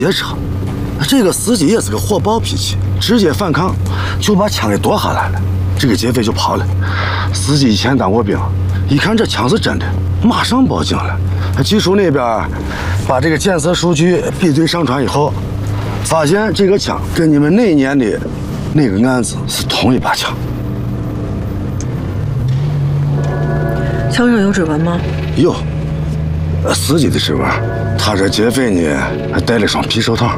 劫车，这个司机也是个火爆脾气，直接反抗，就把枪给夺下来了。这个劫匪就跑了。司机以前当过兵，一看这枪是真的，马上报警了。技术那边把这个检测数据比对上传以后，发现这个枪跟你们那年的那个案子是同一把枪。 枪上有指纹吗？ 有，司机的指纹。他这劫匪呢还戴了双皮手套。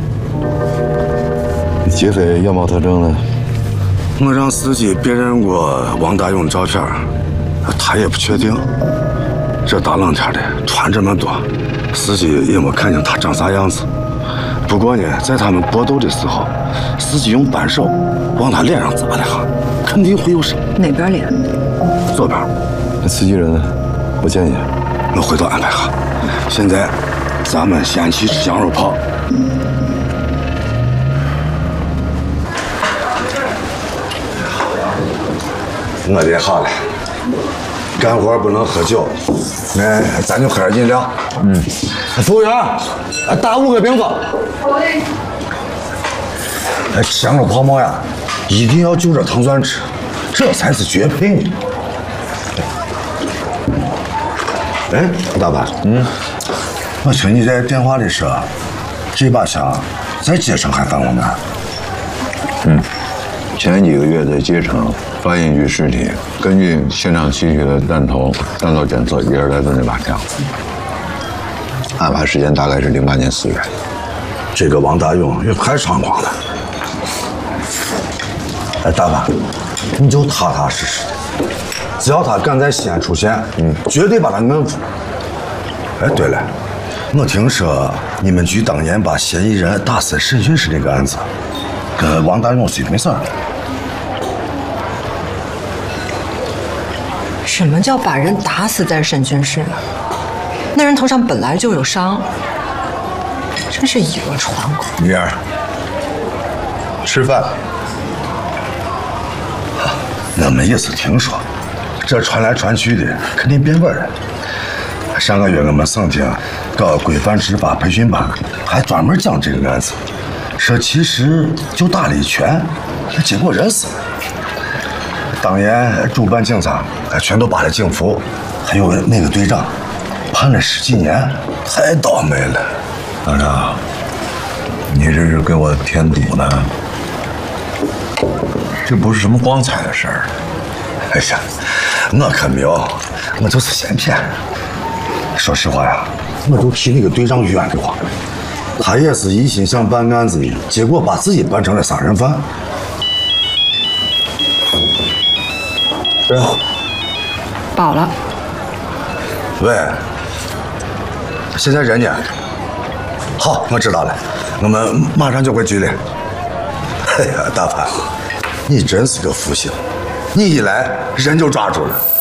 劫匪样貌特征呢？ 我让司机辨认过王大勇的照片，他也不确定。这大冷天的穿这么多，司机也没看清他长啥样子。不过呢，在他们搏斗的时候，司机用扳手往他脸上砸了下，肯定会有伤。 哪边脸？ 左边。 那司机人呢？我见见。 我回头安排下。现在咱们先去吃羊肉泡。我得好了，干活不能喝酒，咱就喝点饮料。服务员，打5个冰峰。好嘞。吃羊肉泡馍呀，一定要就着糖蒜吃，这才是绝配呢。大板，我听你在电话里说，这把枪在街上还犯过案。 前几个月在街上发现一具尸体，根据现场吸取的弹头弹道检测，也是来自那把枪。案发时间大概是08年4月。 这个王大勇也太猖狂了。大板，你就踏踏实实的，只要他敢在西安出现，绝对把他摁住。对了，我听说你们局当年把嫌疑人打死审讯室这个案子，跟王大勇是一回事儿。 什么叫把人打死在审讯室？那人头上本来就有伤，真是以讹传讹。 女儿，吃饭。 我们也是听说，这传来传去的，肯定变味了。上个月我们省厅搞规范执法培训班，还专门讲这个案子，说其实就打了一拳，结果人死了。当年主办警察全都扒了警服，还有那个队长判了10几年，太倒霉了。 老张，你这是给我添堵呢？这不是什么光彩的事儿。 哎呀，我可没有，我就是闲谝。说实话呀，我都替那个队长冤得慌。他也是一心想办案子的，结果把自己办成了杀人犯。 饱了。 喂，现在人呢？好，我知道了，我们马上就回局里。哎呀，大潘，你真是个福星，你一来人就抓住了。